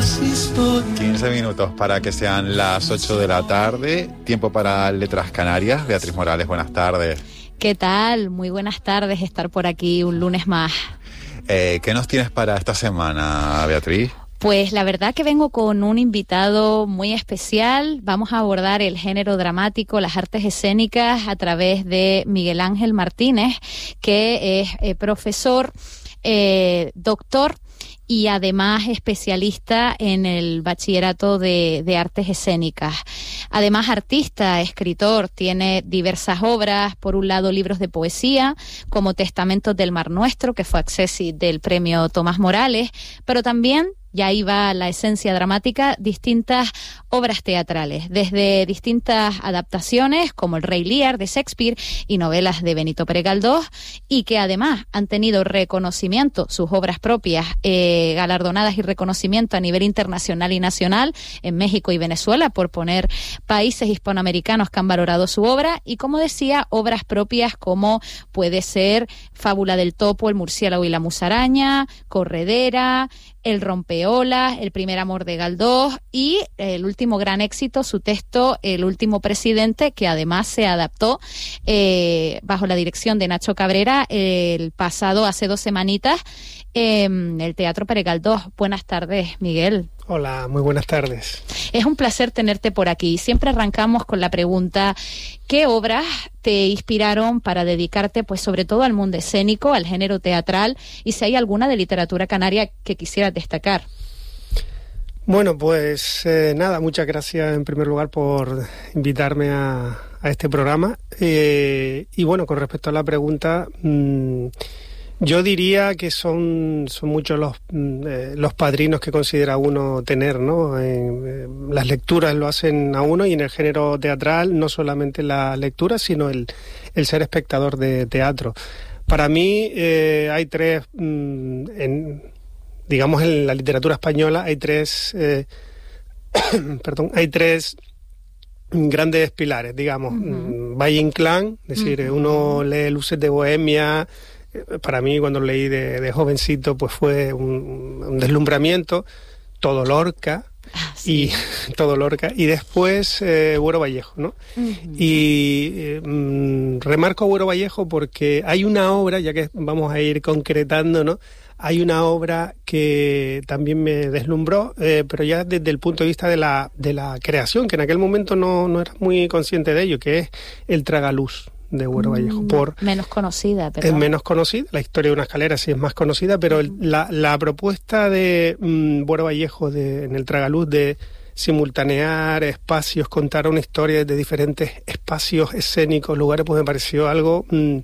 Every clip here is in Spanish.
15 minutos para que sean las 8 de la tarde. Tiempo para Letras Canarias. Beatriz Morales, buenas tardes. ¿Qué tal? Muy buenas tardes, estar por aquí un lunes más. ¿Qué nos tienes para esta semana, Beatriz? Pues la verdad que vengo con un invitado muy especial. Vamos a abordar el género dramático, las artes escénicas, a través de Miguel Ángel Martínez, que es profesor, doctor y además especialista en el bachillerato de artes escénicas. Además, artista, escritor, tiene diversas obras. Por un lado, libros de poesía, como Testamentos del Mar Nuestro, que fue accessit del premio Tomás Morales, pero también, y ahí va la esencia dramática, distintas obras teatrales, desde distintas adaptaciones como El Rey Lear de Shakespeare y novelas de Benito Pérez Galdós, y que además han tenido reconocimiento, sus obras propias, galardonadas y reconocimiento a nivel internacional y nacional en México y Venezuela, por poner países hispanoamericanos que han valorado su obra, y como decía, obras propias como puede ser Fábula del Topo, El Murciélago y la Musaraña, Corredera, El Rompeolas, El Primer Amor de Galdós y el último gran éxito, su texto El Último Presidente, que además se adaptó bajo la dirección de Nacho Cabrera el pasado, hace 2 semanitas, el Teatro Pérez Galdós. Buenas tardes, Miguel. Hola, muy buenas tardes. Es un placer tenerte por aquí. Siempre arrancamos con la pregunta: ¿qué obras te inspiraron para dedicarte, pues sobre todo al mundo escénico, al género teatral, y si hay alguna de literatura canaria que quisieras destacar? Bueno, pues nada, muchas gracias en primer lugar por invitarme a este programa. Y bueno, con respecto a la pregunta, yo diría que son muchos los padrinos que considera uno tener, ¿no? Las lecturas lo hacen a uno, y en el género teatral no solamente la lectura, sino el ser espectador de teatro. Para mí hay tres, digamos, en la literatura española hay tres grandes pilares, digamos. Valle Inclán, es decir, uno lee Luces de Bohemia. Para mí, cuando lo leí de jovencito, pues fue un deslumbramiento. Todo Lorca, sí. Y después Buero Vallejo, ¿no? Y remarco Buero Vallejo porque hay una obra, ya que vamos a ir concretando, ¿no? Hay una obra que también me deslumbró, pero ya desde el punto de vista de la creación, que en aquel momento no era muy consciente de ello, que es El Tragaluz de Buero Vallejo. Menos conocida, pero... Es menos conocida, la historia de una escalera sí es más conocida, pero la propuesta de Buero Vallejo en El Tragaluz de simultanear espacios, contar una historia de diferentes espacios escénicos, lugares, pues me pareció algo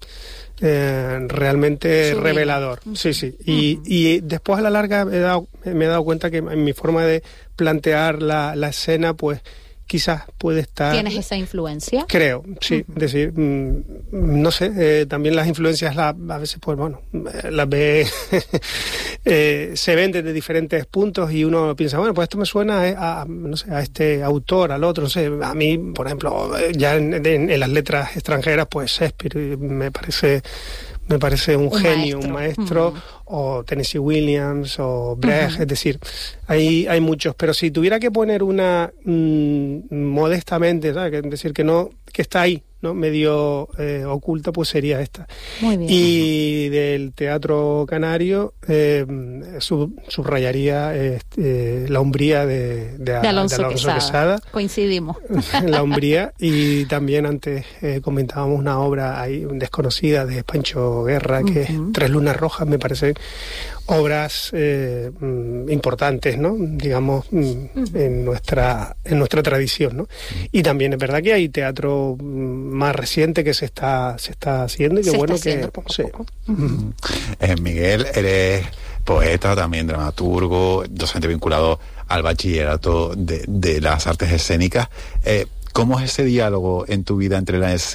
realmente revelador. Sí. Y después a la larga me he dado cuenta que en mi forma de plantear la escena, pues quizás puede estar... ¿Tienes esa influencia? Creo, sí. Es decir, no sé, también las influencias a veces, pues bueno, las ve... se ven desde diferentes puntos y uno piensa, bueno, pues esto me suena no sé, a este autor, al otro, no sé. A mí, por ejemplo, ya en las letras extranjeras, pues Shakespeare me parece un genio, un maestro, o Tennessee Williams, o Brecht, es decir, hay muchos, pero si tuviera que poner una modestamente, ¿sabes? Es decir, que está ahí, ¿no? Medio oculta, pues sería esta. Muy bien. Y del teatro canario subrayaría La Umbría de Alonso Quesada. Coincidimos. La Umbría, y también antes comentábamos una obra ahí desconocida de Pancho Guerra, que es Tres Lunas Rojas, me parece obras importantes, ¿no? Digamos, en nuestra tradición, ¿no? Y también es verdad que hay teatro más reciente que se está haciendo, y que bueno que poco. Miguel, eres poeta, también dramaturgo, docente vinculado al bachillerato de las artes escénicas. ¿Cómo es ese diálogo en tu vida entre la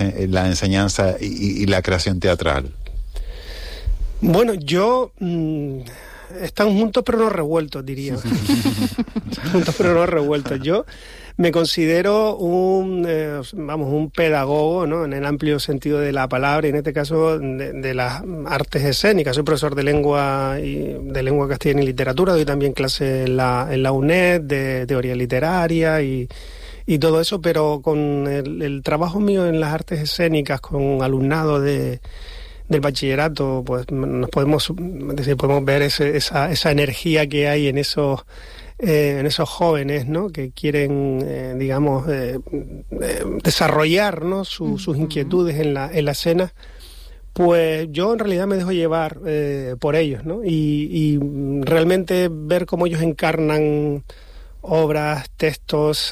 enseñanza y la creación teatral? Bueno, yo están juntos pero no revueltos, diría. Están juntos pero no revueltos. Yo me considero un pedagogo, ¿no? En el amplio sentido de la palabra, y en este caso de las artes escénicas. Soy profesor de lengua castellana y literatura, doy también clases en la UNED de teoría literaria y todo eso, pero con el trabajo mío en las artes escénicas, con alumnado del bachillerato, pues podemos ver esa energía que hay en esos jóvenes, ¿no? Que quieren, desarrollar, ¿no? sus inquietudes en la escena. Pues yo en realidad me dejo llevar por ellos, ¿no? Y realmente ver cómo ellos encarnan obras, textos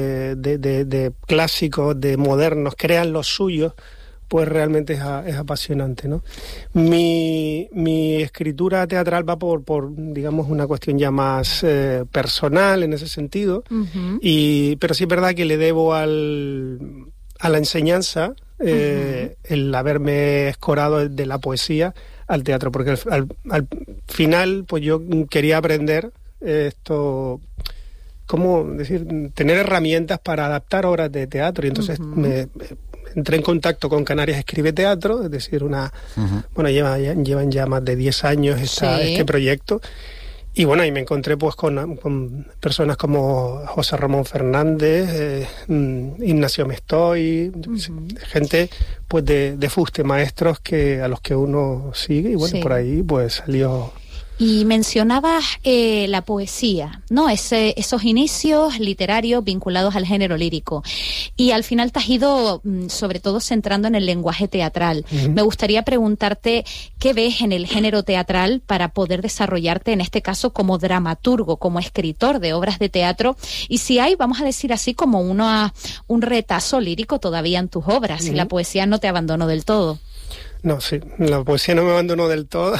de clásicos, de modernos, crean los suyos, pues realmente es apasionante, ¿no? Mi escritura teatral va por digamos, una cuestión ya más personal en ese sentido, pero sí es verdad que le debo a la enseñanza el haberme escorado de la poesía al teatro, porque al final pues yo quería aprender esto, cómo decir, tener herramientas para adaptar obras de teatro, y entonces entré en contacto con Canarias Escribe Teatro, es decir, bueno, llevan ya más de 10 años este proyecto, y bueno, ahí me encontré pues con personas como José Ramón Fernández, Ignacio Mestoy, gente pues de fuste, maestros a los que uno sigue, y bueno, por ahí pues salió. Y mencionabas la poesía, ¿no? Esos inicios literarios vinculados al género lírico. Y al final te has ido, sobre todo, centrando en el lenguaje teatral. Me gustaría preguntarte qué ves en el género teatral para poder desarrollarte, en este caso, como dramaturgo, como escritor de obras de teatro. Y si hay, vamos a decir así, como un retazo lírico todavía en tus obras, si la poesía no te abandonó del todo. No, sí, la poesía no me abandonó del todo.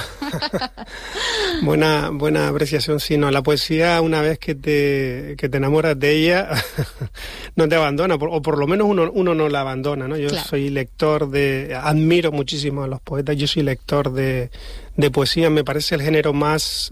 Buena apreciación, sí, no, la poesía, una vez que te enamoras de ella, no te abandona, o por lo menos uno no la abandona, ¿no? Yo soy lector admiro muchísimo a los poetas, yo soy lector de poesía, me parece el género más,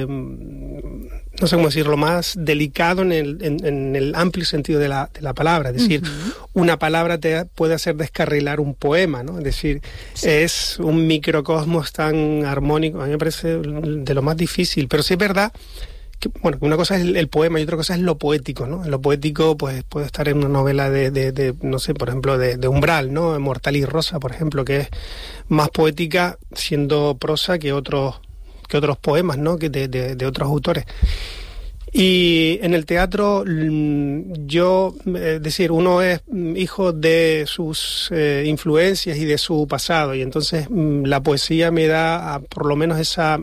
no sé cómo decirlo, más delicado en el amplio sentido de la palabra, es decir, una palabra te puede hacer descarrilar un poema, ¿no? Es decir, es un microcosmos tan armónico, a mí me parece de lo más difícil, pero sí es verdad que, bueno, una cosa es el poema y otra cosa es lo poético, ¿no? Lo poético pues puede estar en una novela de no sé, por ejemplo, de Umbral, ¿no? Mortal y Rosa, por ejemplo, que es más poética siendo prosa que otros poemas, ¿no? Que de otros autores. Y en el teatro, es decir, uno es hijo de sus influencias y de su pasado, y entonces la poesía me da por lo menos esa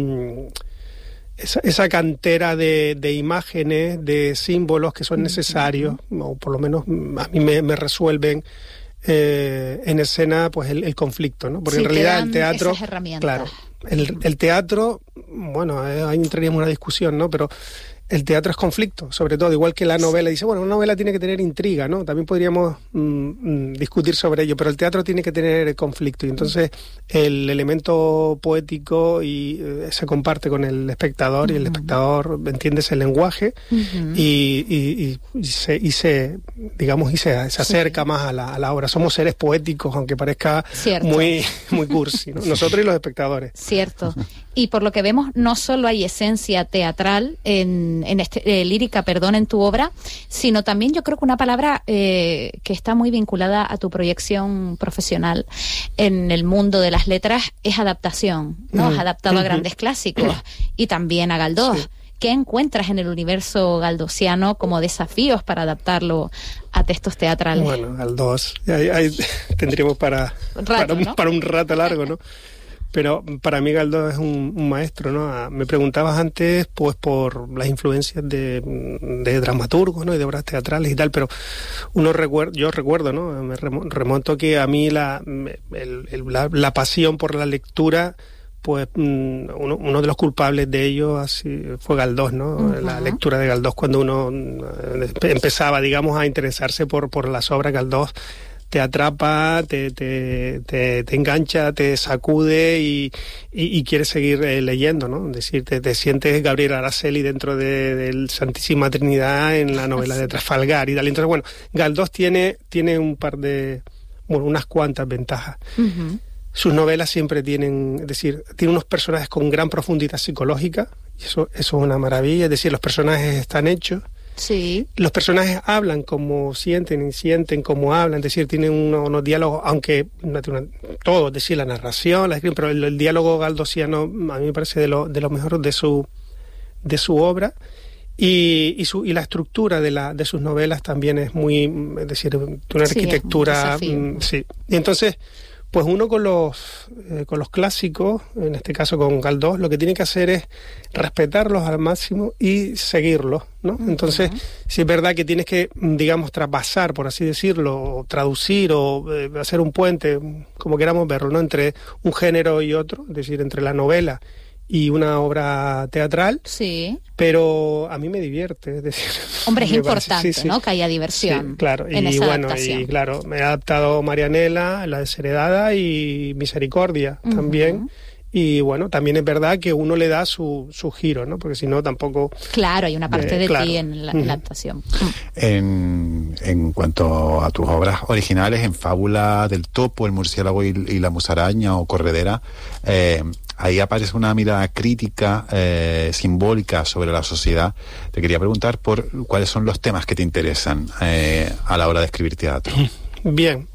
cantera de imágenes, de símbolos que son necesarios, o por lo menos a mí me resuelven en escena pues el conflicto, ¿no? Porque en realidad el teatro, claro, el teatro, bueno, ahí entraríamos en una discusión, ¿no? Pero el teatro es conflicto, sobre todo, igual que la novela. Dice, bueno, una novela tiene que tener intriga, ¿no? También podríamos discutir sobre ello, pero el teatro tiene que tener conflicto. Y entonces el elemento poético se comparte con el espectador, y el espectador entiende ese lenguaje y se acerca más a la obra. Somos seres poéticos, aunque parezca muy cursi, ¿no? Nosotros y los espectadores. Cierto. Y por lo que vemos, no solo hay esencia teatral lírica, en tu obra, sino también yo creo que una palabra que está muy vinculada a tu proyección profesional en el mundo de las letras es adaptación, ¿no? Has adaptado a grandes clásicos y también a Galdós. Sí. ¿Qué encuentras en el universo galdosiano como desafíos para adaptarlo a textos teatrales? Bueno, Galdós, ahí tendríamos para un rato largo, ¿no? Pero para mí Galdós es un maestro, ¿no? Me preguntabas antes, pues, por las influencias de dramaturgos, ¿no? Y de obras teatrales y tal, pero yo recuerdo, ¿no? Me remonto que a mí la pasión por la lectura, pues uno de los culpables de ello así fue Galdós, ¿no? La lectura de Galdós, cuando uno empezaba, digamos, a interesarse por las obras. Galdós te atrapa, te engancha, te sacude y quieres seguir leyendo, ¿no? Es decir, te sientes Gabriel Araceli dentro del Santísima Trinidad en la novela de Trafalgar y tal. Entonces, bueno, Galdós tiene un par de, bueno, unas cuantas ventajas. Uh-huh. Sus novelas siempre tienen, es decir, tiene unos personajes con gran profundidad psicológica, y eso es una maravilla, es decir, los personajes están hechos. Sí. Los personajes hablan como sienten y sienten como hablan, es decir, tienen unos diálogos, aunque todo, es decir, la narración, pero el diálogo galdosiano a mí me parece de lo mejor de su obra, y la estructura de sus novelas también es muy, es decir, de una arquitectura, sí. Y entonces, pues uno con los clásicos, en este caso con Galdós, lo que tiene que hacer es respetarlos al máximo y seguirlos, ¿no? Uh-huh. Entonces, sí es verdad que tienes que, digamos, traspasar, por así decirlo, o traducir o hacer un puente, como queramos verlo, ¿no? Entre un género y otro, es decir, entre la novela y una obra teatral, sí, pero a mí me divierte, es decir, hombre, es importante, sí, ¿no? Que haya diversión, sí, claro, en esa adaptación. Y claro, me he adaptado Marianela, La Desheredada y Misericordia, uh-huh, también. Y bueno, también es verdad que uno le da su giro, ¿no? Porque si no, tampoco... Claro, hay una parte de ti en la adaptación. En cuanto a tus obras originales, en Fábula del Topo, El Murciélago y la Musaraña o Corredera, ahí aparece una mirada crítica, simbólica sobre la sociedad. Te quería preguntar por cuáles son los temas que te interesan a la hora de escribir teatro. Bien.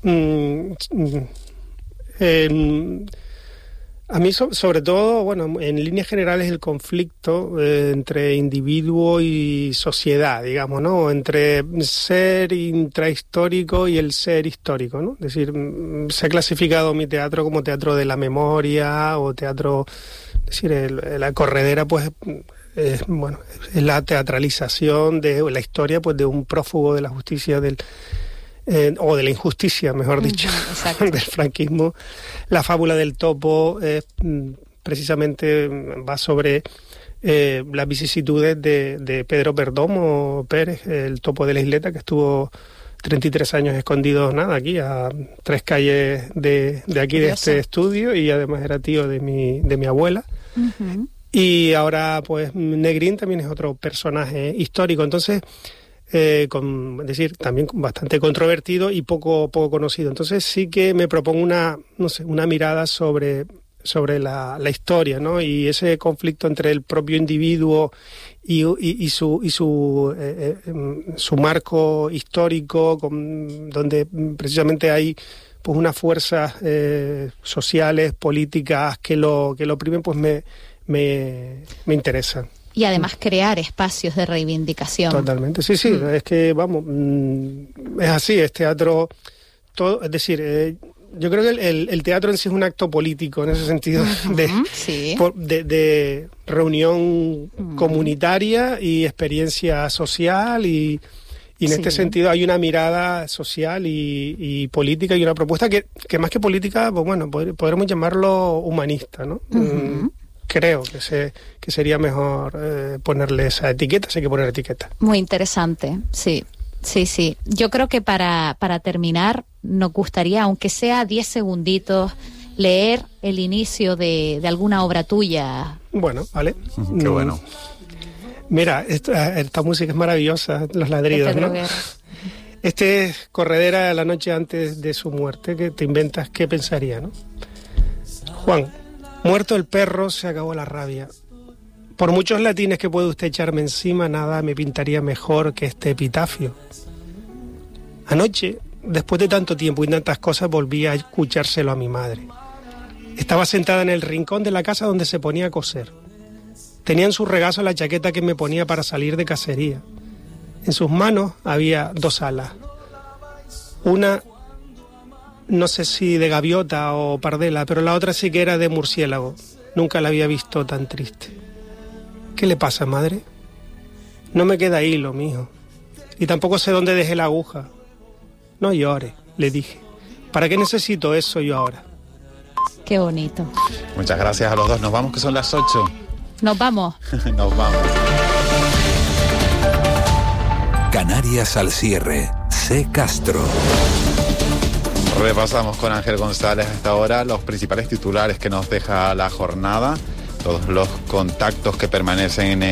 A mí, sobre todo, bueno, en líneas generales el conflicto entre individuo y sociedad, digamos, ¿no? Entre ser intrahistórico y el ser histórico, ¿no? Es decir, se ha clasificado mi teatro como teatro de la memoria o teatro... Es decir, la Corredera, pues, es la teatralización de la historia, pues, de un prófugo de la justicia o de la injusticia, mejor dicho, del franquismo. La Fábula del Topo precisamente va sobre las vicisitudes de Pedro Perdomo Pérez, el topo de la isleta, que estuvo 33 años escondido, aquí a 3 calles de aquí, de este estudio, y además era tío de mi abuela. Uh-huh. Y ahora, pues, Negrín también es otro personaje histórico. Entonces, es decir, también bastante controvertido y poco conocido. Entonces sí que me propongo una mirada sobre la historia, ¿no? Y ese conflicto entre el propio individuo y su marco histórico, donde precisamente hay, pues, unas fuerzas sociales, políticas que lo oprimen, pues me interesan. Y además crear espacios de reivindicación. Totalmente, sí, es que, vamos, es así, es teatro, todo, es decir, yo creo que el teatro en sí es un acto político, en ese sentido, de reunión comunitaria y experiencia social, y en este sentido hay una mirada social y política, y una propuesta que más que política, pues bueno, podremos llamarlo humanista, ¿no? Uh-huh. Creo que sería mejor ponerle esa etiqueta, si hay que poner etiqueta. Muy interesante, sí. Yo creo que para terminar, nos gustaría, aunque sea 10 segunditos, leer el inicio de alguna obra tuya. Bueno, vale. Qué bueno. Mira, esta música es maravillosa, los ladridos, ¿no? Este es Corredera la noche antes de su muerte, que te inventas qué pensaría, ¿no? Juan. Muerto el perro, se acabó la rabia. Por muchos latines que puede usted echarme encima, nada me pintaría mejor que este epitafio. Anoche, después de tanto tiempo y tantas cosas, volví a escuchárselo a mi madre. Estaba sentada en el rincón de la casa donde se ponía a coser. Tenía en su regazo la chaqueta que me ponía para salir de cacería. En sus manos había 2 alas. Una, no sé si de gaviota o pardela, pero la otra sí que era de murciélago. Nunca la había visto tan triste. ¿Qué le pasa, madre? No me queda hilo, mijo. Y tampoco sé dónde dejé la aguja. No llores, le dije. ¿Para qué necesito eso yo ahora? Qué bonito. Muchas gracias a los dos. Nos vamos, que son las 8. Nos vamos. Nos vamos. Canarias al cierre. C. Castro. Repasamos con Ángel González hasta ahora los principales titulares que nos deja la jornada. Todos los contactos que permanecen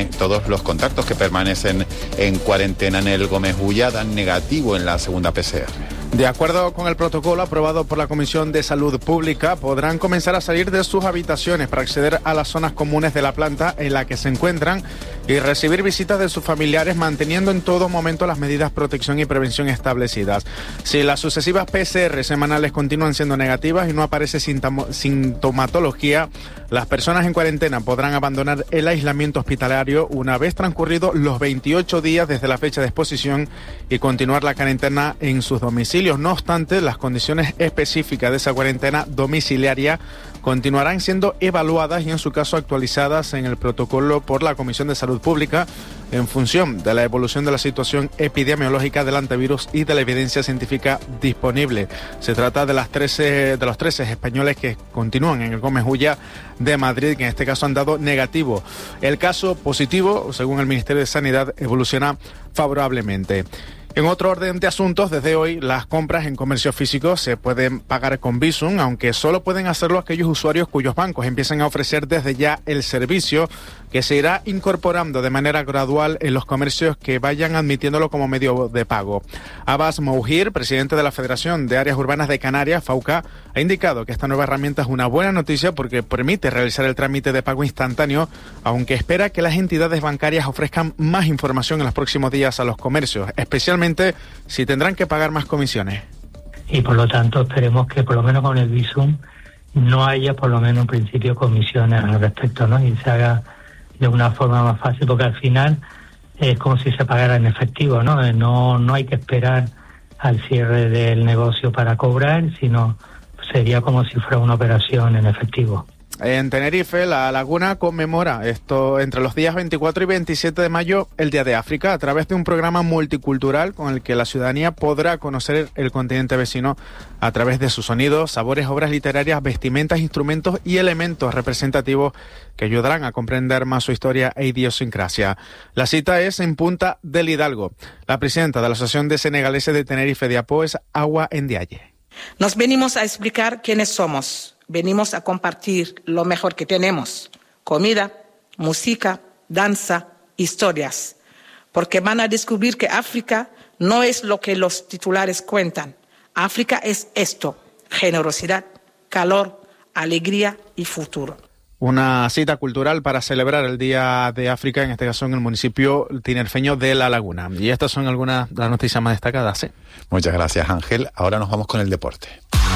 en cuarentena en el Gómez Ulla dan negativo en la segunda PCR. De acuerdo con el protocolo aprobado por la Comisión de Salud Pública, podrán comenzar a salir de sus habitaciones para acceder a las zonas comunes de la planta en la que se encuentran y recibir visitas de sus familiares, manteniendo en todo momento las medidas de protección y prevención establecidas. Si las sucesivas PCR semanales continúan siendo negativas y no aparece sintomatología, las personas en cuarentena podrán abandonar el aislamiento hospitalario una vez transcurridos los 28 días desde la fecha de exposición y continuar la cuarentena en sus domicilios. No obstante, las condiciones específicas de esa cuarentena domiciliaria continuarán siendo evaluadas y en su caso actualizadas en el protocolo por la Comisión de Salud Pública en función de la evolución de la situación epidemiológica del antivirus y de la evidencia científica disponible. Se trata de los 13 españoles que continúan en el Gómez Ulla de Madrid, que en este caso han dado negativo. El caso positivo, según el Ministerio de Sanidad, evoluciona favorablemente. En otro orden de asuntos, desde hoy las compras en comercio físico se pueden pagar con Bizum, aunque solo pueden hacerlo aquellos usuarios cuyos bancos empiecen a ofrecer desde ya el servicio, que se irá incorporando de manera gradual en los comercios que vayan admitiéndolo como medio de pago. Abbas Moujir, presidente de la Federación de Áreas Urbanas de Canarias, FAUCA, ha indicado que esta nueva herramienta es una buena noticia porque permite realizar el trámite de pago instantáneo, aunque espera que las entidades bancarias ofrezcan más información en los próximos días a los comercios, especialmente si tendrán que pagar más comisiones. Y por lo tanto esperemos que por lo menos con el Bizum no haya por lo menos en principio comisiones al respecto, ¿no? Y se haga de una forma más fácil, porque al final es como si se pagara en efectivo, ¿no? No hay que esperar al cierre del negocio para cobrar, sino sería como si fuera una operación en efectivo. En Tenerife, La Laguna conmemora esto entre los días 24 y 27 de mayo, el Día de África, a través de un programa multicultural con el que la ciudadanía podrá conocer el continente vecino a través de sus sonidos, sabores, obras literarias, vestimentas, instrumentos y elementos representativos que ayudarán a comprender más su historia e idiosincrasia. La cita es en Punta del Hidalgo. La presidenta de la Asociación de Senegaleses de Tenerife de Apo es Awa Ndiaye. Nos venimos a explicar quiénes somos. Venimos a compartir lo mejor que tenemos: comida, música, danza, historias. Porque van a descubrir que África no es lo que los titulares cuentan. África es esto: generosidad, calor, alegría y futuro. Una cita cultural para celebrar el Día de África, en este caso en el municipio tinerfeño de La Laguna. Y estas son algunas de las noticias más destacadas, ¿sí? Muchas gracias, Ángel. Ahora nos vamos con el deporte.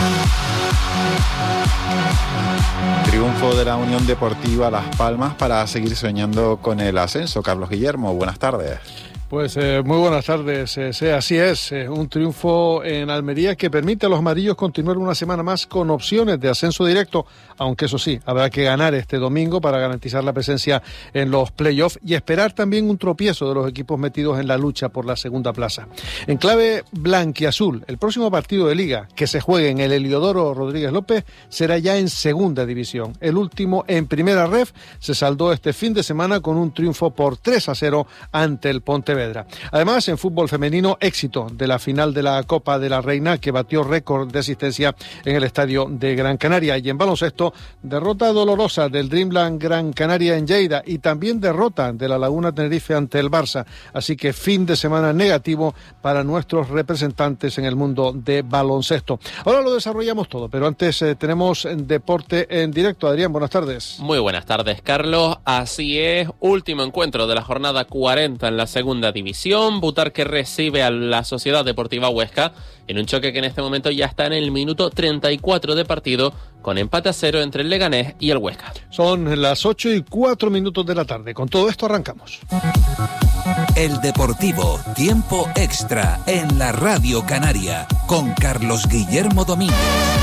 Triunfo de la Unión Deportiva Las Palmas para seguir soñando con el ascenso. Carlos Guillermo, buenas tardes. Pues muy buenas tardes, así es, un triunfo en Almería que permite a los amarillos continuar una semana más con opciones de ascenso directo, aunque eso sí, habrá que ganar este domingo para garantizar la presencia en los playoffs y esperar también un tropiezo de los equipos metidos en la lucha por la segunda plaza. En clave blanquiazul, el próximo partido de Liga que se juegue en el Heliodoro Rodríguez López será ya en segunda división. El último en primera ref se saldó este fin de semana con un triunfo por 3-0 ante el Pontevedra. Además, en fútbol femenino, éxito de la final de la Copa de la Reina, que batió récord de asistencia en el estadio de Gran Canaria. Y en baloncesto, derrota dolorosa del Dreamland Gran Canaria en Lleida y también derrota de la Laguna Tenerife ante el Barça. Así que fin de semana negativo para nuestros representantes en el mundo de baloncesto. Ahora lo desarrollamos todo, pero antes tenemos deporte en directo. Adrián, buenas tardes. Muy buenas tardes, Carlos. Así es, último encuentro de la jornada 40 en la segunda división. Butarque recibe a la Sociedad Deportiva Huesca en un choque que en este momento ya está en el minuto 34 de partido, con empate a 0 entre el Leganés y el Huesca. Son las 8:04 de la tarde. Con todo esto arrancamos. El Deportivo, tiempo extra en la Radio Canaria, con Carlos Guillermo Domínguez.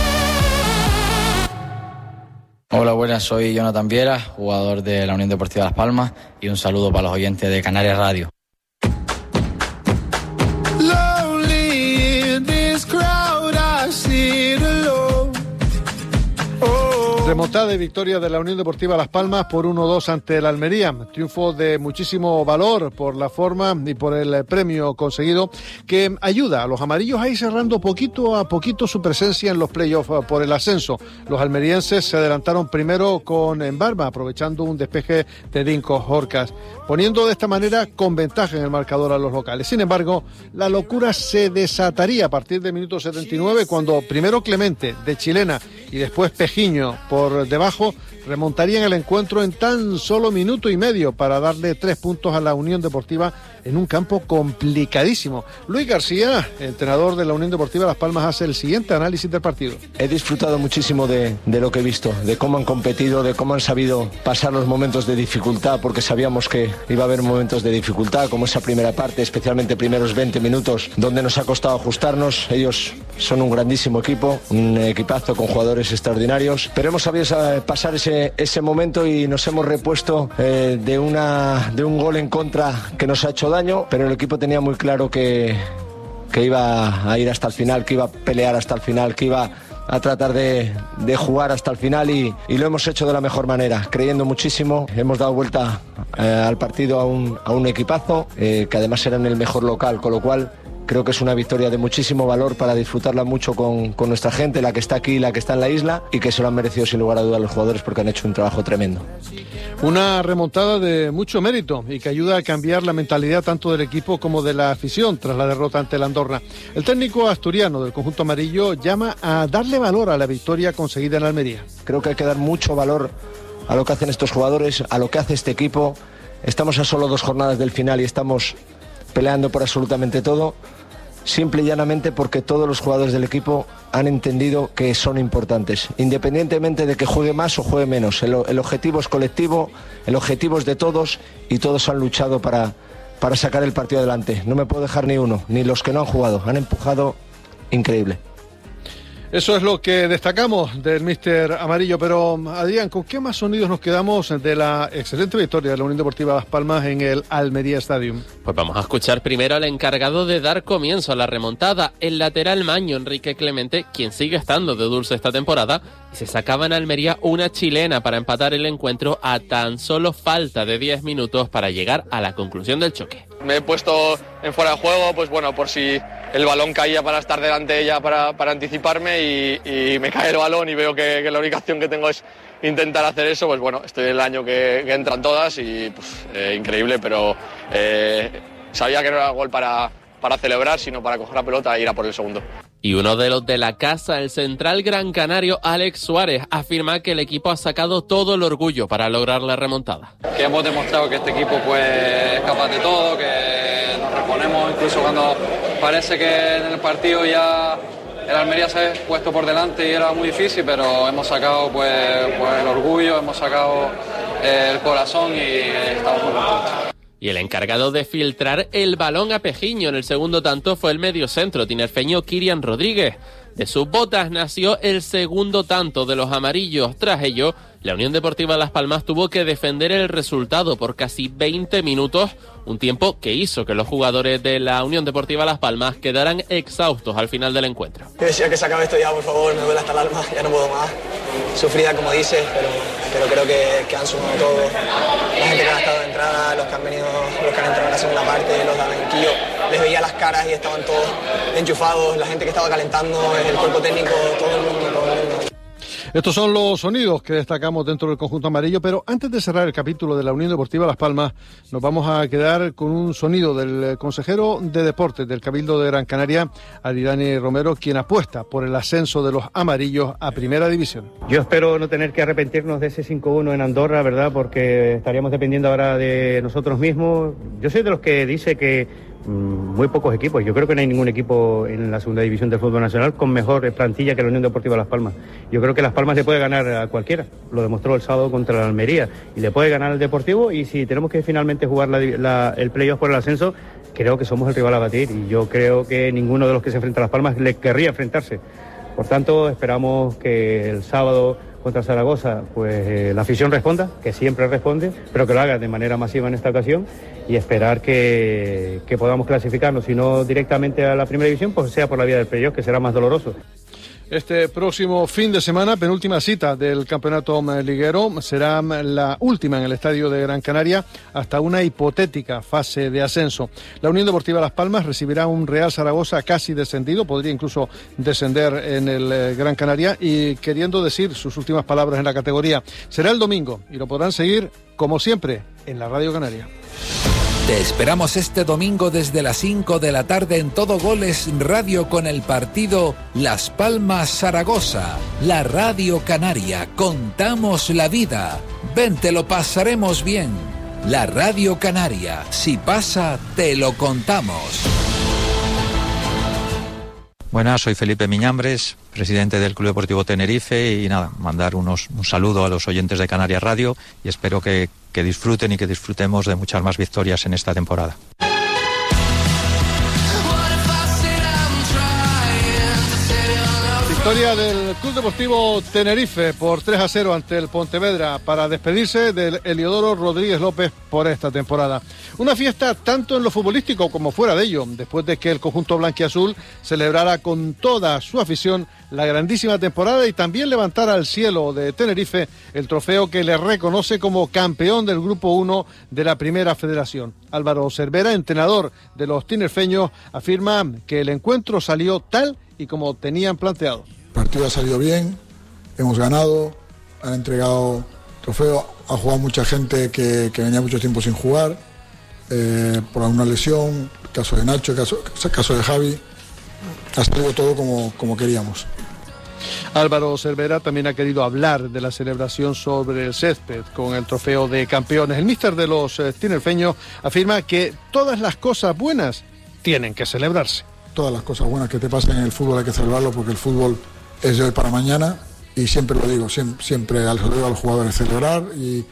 Hola, buenas, soy Jonathan Viera, jugador de la Unión Deportiva Las Palmas, y un saludo para los oyentes de Canarias Radio. Remontada y victoria de la Unión Deportiva Las Palmas por 1-2 ante el Almería. Triunfo de muchísimo valor por la forma y por el premio conseguido, que ayuda a los amarillos a ir cerrando poquito a poquito su presencia en los playoffs por el ascenso. Los almerienses se adelantaron primero con Embarba, aprovechando un despeje de Dinko Horcas, poniendo de esta manera con ventaja en el marcador a los locales. Sin embargo, la locura se desataría a partir del minuto 79, cuando primero Clemente, de chilena, y después Pejiño por debajo remontarían el encuentro en tan solo minuto y medio para darle 3 puntos a la Unión Deportiva en un campo complicadísimo. Luis García, entrenador de la Unión Deportiva Las Palmas, hace el siguiente análisis del partido. He disfrutado muchísimo de lo que he visto, de cómo han competido, de cómo han sabido pasar los momentos de dificultad, porque sabíamos que iba a haber momentos de dificultad, como esa primera parte, especialmente primeros 20 minutos, donde nos ha costado ajustarnos. Ellos son un grandísimo equipo, un equipazo con jugadores extraordinarios, pero hemos sabido pasar ese momento y nos hemos repuesto de un gol en contra que nos ha hecho daño, pero el equipo tenía muy claro que iba a ir hasta el final, que iba a pelear hasta el final, que iba a tratar de jugar hasta el final, y lo hemos hecho de la mejor manera, creyendo muchísimo. Hemos dado vuelta al partido a un equipazo, que además era en el mejor local, con lo cual creo que es una victoria de muchísimo valor para disfrutarla mucho con nuestra gente, la que está aquí y la que está en la isla, y que se lo han merecido sin lugar a dudas los jugadores, porque han hecho un trabajo tremendo. Una remontada de mucho mérito y que ayuda a cambiar la mentalidad tanto del equipo como de la afición tras la derrota ante el Andorra. El técnico asturiano del conjunto amarillo llama a darle valor a la victoria conseguida en Almería. Creo que hay que dar mucho valor a lo que hacen estos jugadores, a lo que hace este equipo. Estamos a solo 2 jornadas del final y estamos peleando por absolutamente todo, simple y llanamente porque todos los jugadores del equipo han entendido que son importantes, independientemente de que juegue más o juegue menos. El objetivo es colectivo, el objetivo es de todos, y todos han luchado para sacar el partido adelante. No me puedo dejar ni uno, ni los que no han jugado, han empujado increíble. Eso es lo que destacamos del míster amarillo. Pero, Adrián, ¿con qué más sonidos nos quedamos de la excelente victoria de la Unión Deportiva Las Palmas en el Almería Stadium? Pues vamos a escuchar primero al encargado de dar comienzo a la remontada, el lateral maño Enrique Clemente, quien sigue estando de dulce esta temporada, y se sacaba en Almería una chilena para empatar el encuentro a tan solo falta de 10 minutos para llegar a la conclusión del choque. Me he puesto en fuera de juego, pues bueno, por si el balón caía, para estar delante de ella, para anticiparme, y me cae el balón y veo que la única opción que tengo es intentar hacer eso. Pues bueno, estoy en el año que entran todas y pues increíble, pero sabía que no era gol para celebrar, sino para coger la pelota e ir a por el segundo. Y uno de los de la casa, el central gran canario Alex Suárez, afirma que el equipo ha sacado todo el orgullo para lograr la remontada. Que hemos demostrado que este equipo pues es capaz de todo, que nos reponemos incluso cuando parece que en el partido ya el Almería se ha puesto por delante y era muy difícil, pero hemos sacado pues el orgullo, hemos sacado el corazón y estamos muy contentos. Y el encargado de filtrar el balón a Pejiño en el segundo tanto fue el mediocentro tinerfeño Kirian Rodríguez. De sus botas nació el segundo tanto de los amarillos. Tras ello, la Unión Deportiva Las Palmas tuvo que defender el resultado por casi 20 minutos, un tiempo que hizo que los jugadores de la Unión Deportiva Las Palmas quedaran exhaustos al final del encuentro. Yo decía que se acabe esto ya, por favor, me duele hasta el alma, ya no puedo más. Sufrida, como dices, pero creo que han sumado todo. La gente que ha estado de entrada, los que han entrado en la segunda parte, los de banquillo, les veía las caras y estaban todos enchufados, la gente que estaba calentando, el cuerpo técnico, todo el mundo. Estos son los sonidos que destacamos dentro del conjunto amarillo, pero antes de cerrar el capítulo de la Unión Deportiva Las Palmas, nos vamos a quedar con un sonido del consejero de Deportes del Cabildo de Gran Canaria, Aridani Romero, quien apuesta por el ascenso de los amarillos a Primera División. Yo espero no tener que arrepentirnos de ese 5-1 en Andorra, ¿verdad? Porque estaríamos dependiendo ahora de nosotros mismos. Yo soy de los que dice que muy pocos equipos, yo creo que no hay ningún equipo en la segunda división del fútbol nacional con mejor plantilla que la Unión Deportiva Las Palmas. Yo creo que Las Palmas le puede ganar a cualquiera, lo demostró el sábado contra la Almería, y le puede ganar al Deportivo, y si tenemos que finalmente jugar el playoff por el ascenso, creo que somos el rival a batir, y yo creo que ninguno de los que se enfrenta a Las Palmas le querría enfrentarse. Por tanto, esperamos que el sábado contra Zaragoza, pues la afición responda, que siempre responde, pero que lo haga de manera masiva en esta ocasión, y esperar que podamos clasificarnos, si no directamente a la Primera División, pues sea por la vía del playoff, que será más doloroso. Este próximo fin de semana, penúltima cita del campeonato liguero, será la última en el estadio de Gran Canaria hasta una hipotética fase de ascenso. La Unión Deportiva Las Palmas recibirá un Real Zaragoza casi descendido, podría incluso descender en el Gran Canaria, y queriendo decir sus últimas palabras en la categoría. Será el domingo y lo podrán seguir, como siempre, en la Radio Canaria. Te esperamos este domingo desde las 5 de la tarde en Todo Goles Radio con el partido Las Palmas-Zaragoza. La Radio Canaria, contamos la vida. Ven, te lo pasaremos bien. La Radio Canaria, si pasa, te lo contamos. Buenas, soy Felipe Miñambres, presidente del Club Deportivo Tenerife, y nada, mandar un saludo a los oyentes de Canarias Radio y espero que disfruten y que disfrutemos de muchas más victorias en esta temporada. Victoria del Club Deportivo Tenerife por 3-0 ante el Pontevedra para despedirse del Heliodoro Rodríguez López por esta temporada. Una fiesta tanto en lo futbolístico como fuera de ello, después de que el conjunto blanquiazul celebrara con toda su afición la grandísima temporada y también levantara al cielo de Tenerife el trofeo que le reconoce como campeón del Grupo 1 de la Primera Federación. Álvaro Cervera, entrenador de los tinerfeños, afirma que el encuentro salió tal y como tenían planteado. El partido ha salido bien, hemos ganado, han entregado trofeo, ha jugado mucha gente que venía mucho tiempo sin jugar, por alguna lesión, caso de Nacho, caso de Javi, ha salido todo como queríamos. Álvaro Cervera también ha querido hablar de la celebración sobre el césped con el trofeo de campeones. El míster de los tinerfeños afirma que todas las cosas buenas tienen que celebrarse. Todas las cosas buenas que te pasen en el fútbol hay que celebrarlo, porque el fútbol es de hoy para mañana, y siempre lo digo, siempre a los jugadores celebrar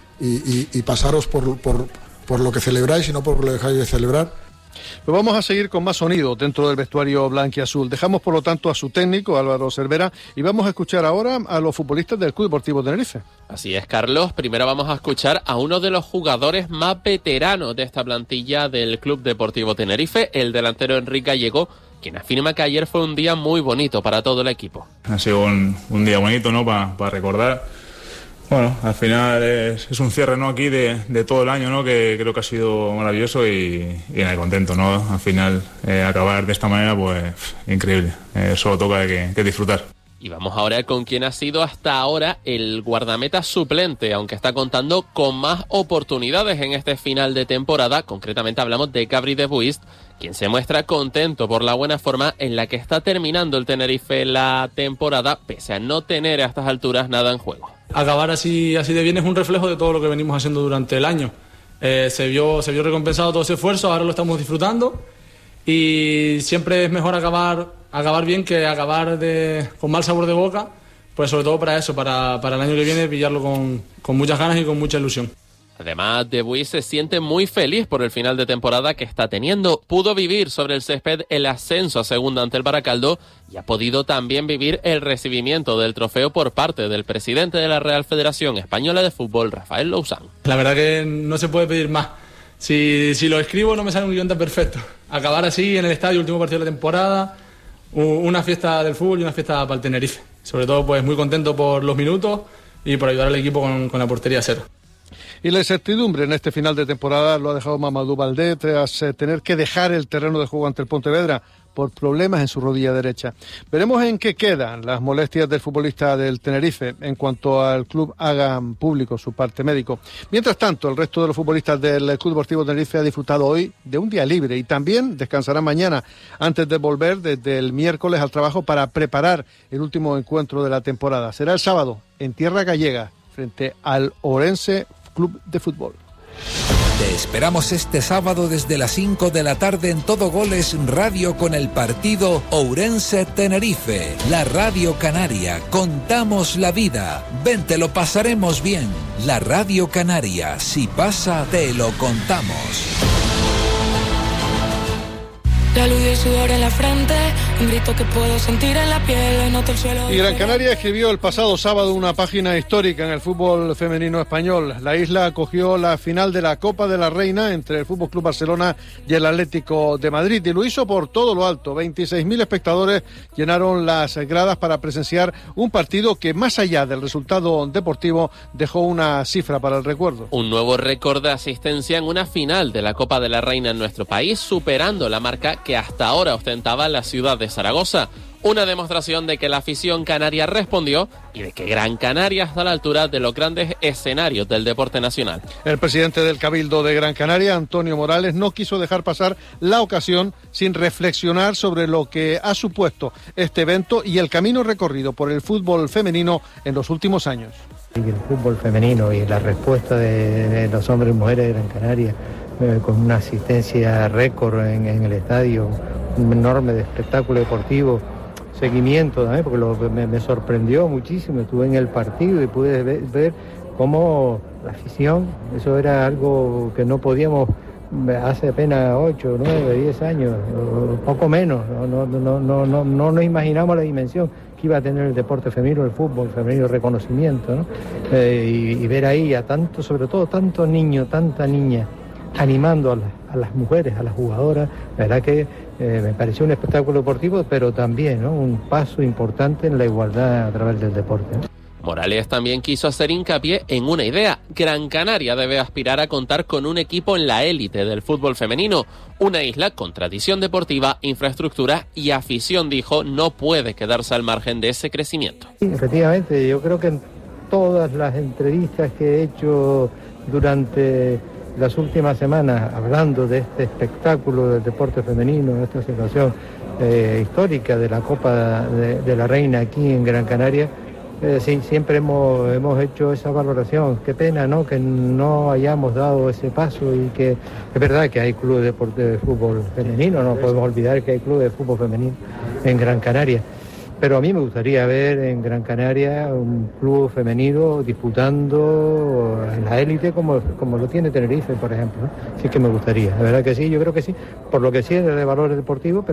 y pasaros por lo que celebráis y no por lo que dejáis de celebrar. Pues vamos a seguir con más sonido dentro del vestuario blanquiazul. Dejamos por lo tanto a su técnico, Álvaro Cervera, y vamos a escuchar ahora a los futbolistas del Club Deportivo Tenerife. Así es, Carlos. Primero vamos a escuchar a uno de los jugadores más veteranos de esta plantilla del Club Deportivo Tenerife, el delantero Enrique Gallego, quien afirma que ayer fue un día muy bonito para todo el equipo. Ha sido un día bonito, ¿no?, para recordar. Bueno, al final es un cierre, ¿no?, aquí de todo el año, ¿no?, que creo que ha sido maravilloso y contento, ¿no? Al final acabar de esta manera, pues increíble. Solo toca que disfrutar. Y vamos ahora con quien ha sido hasta ahora el guardameta suplente, aunque está contando con más oportunidades en este final de temporada. Concretamente hablamos de Gabri de Buist, quien se muestra contento por la buena forma en la que está terminando el Tenerife la temporada, pese a no tener a estas alturas nada en juego. Acabar así de bien es un reflejo de todo lo que venimos haciendo durante el año. Se vio recompensado todo ese esfuerzo, ahora lo estamos disfrutando, y siempre es mejor acabar bien que acabar con mal sabor de boca, pues sobre todo para eso, para el año que viene pillarlo con muchas ganas y con mucha ilusión. Además, De Buis se siente muy feliz por el final de temporada que está teniendo. Pudo vivir sobre el césped el ascenso a segunda ante el Baracaldo y ha podido también vivir el recibimiento del trofeo por parte del presidente de la Real Federación Española de Fútbol, Rafael Lousán. La verdad que no se puede pedir más. Si lo escribo no me sale un guion tan perfecto. Acabar así en el estadio, último partido de la temporada, una fiesta del fútbol y una fiesta para el Tenerife. Sobre todo pues muy contento por los minutos y por ayudar al equipo con la portería a cero. Y la incertidumbre en este final de temporada lo ha dejado Mamadou Baldé tras tener que dejar el terreno de juego ante el Pontevedra por problemas en su rodilla derecha. Veremos en qué quedan las molestias del futbolista del Tenerife en cuanto al club haga público su parte médico. Mientras tanto, el resto de los futbolistas del Club Deportivo Tenerife ha disfrutado hoy de un día libre y también descansará mañana antes de volver desde el miércoles al trabajo para preparar el último encuentro de la temporada. Será el sábado en tierra gallega frente al Ourense Club de Fútbol. Te esperamos este sábado desde las 5 de la tarde en Todo Goles Radio con el partido Ourense-Tenerife. La Radio Canaria, contamos la vida. Ven, te lo pasaremos bien. La Radio Canaria, si pasa, te lo contamos. La luz y el sudor en la frente, un grito que puedo sentir en la piel, noto el suelo. Y Gran Canaria escribió el pasado sábado una página histórica en el fútbol femenino español. La isla acogió la final de la Copa de la Reina entre el Fútbol Club Barcelona y el Atlético de Madrid, y lo hizo por todo lo alto. 26.000 espectadores llenaron las gradas para presenciar un partido que, más allá del resultado deportivo, dejó una cifra para el recuerdo. Un nuevo récord de asistencia en una final de la Copa de la Reina en nuestro país, superando la marca que hasta ahora ostentaba la ciudad de Zaragoza. Una demostración de que la afición canaria respondió y de que Gran Canaria está a la altura de los grandes escenarios del deporte nacional. El presidente del Cabildo de Gran Canaria, Antonio Morales, no quiso dejar pasar la ocasión sin reflexionar sobre lo que ha supuesto este evento y el camino recorrido por el fútbol femenino en los últimos años. Y el fútbol femenino y la respuesta de los hombres y mujeres de Gran Canaria, con una asistencia récord en el estadio, un enorme de espectáculo deportivo, seguimiento también, porque me sorprendió muchísimo. Estuve en el partido y pude ver cómo la afición, eso era algo que no podíamos hace apenas 8, 9, 10 años, poco menos. No nos imaginamos la dimensión que iba a tener el deporte femenino, el fútbol femenino, reconocimiento, ¿no? Y ver ahí a tanto, sobre todo tantos niños, tanta niña, animando a las mujeres, a las jugadoras. La verdad que me pareció un espectáculo deportivo, pero también, ¿no?, un paso importante en la igualdad a través del deporte, ¿no? Morales también quiso hacer hincapié en una idea. Gran Canaria debe aspirar a contar con un equipo en la élite del fútbol femenino. Una isla con tradición deportiva, infraestructura y afición, dijo, no puede quedarse al margen de ese crecimiento. Sí, efectivamente, yo creo que en todas las entrevistas que he hecho durante las últimas semanas, hablando de este espectáculo del deporte femenino, de esta situación histórica de la Copa de la Reina aquí en Gran Canaria, sí, siempre hemos hecho esa valoración. Qué pena, ¿no?, que no hayamos dado ese paso, y que es verdad que hay clubes de fútbol femenino, no podemos olvidar que hay clubes de fútbol femenino en Gran Canaria. Pero a mí me gustaría ver en Gran Canaria un club femenino disputando en la élite como lo tiene Tenerife, por ejemplo, ¿no? Sí que me gustaría, la verdad que sí, yo creo que sí, por lo que sí es de valores deportivos.